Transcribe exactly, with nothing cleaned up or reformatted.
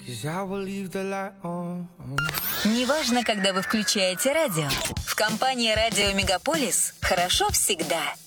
Неважно, когда вы включаете радио. В компании «Радио Мегаполис» хорошо всегда.